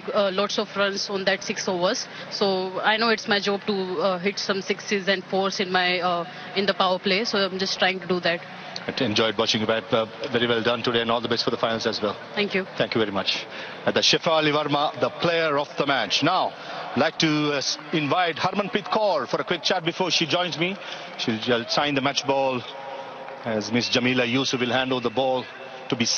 lots of runs on that 6 overs. So I know it's my job to hit some sixes and fours in the power play. So I'm just trying to do that. I enjoyed watching you bat. Very well done today, and all the best for the finals as well. Thank you. Thank you very much. The Shefali Verma, the player of the match. Now, I'd like to invite Harmanpreet Kaur for a quick chat before she joins me. She'll sign the match ball as Miss Jamila Yusuf will hand over the ball to be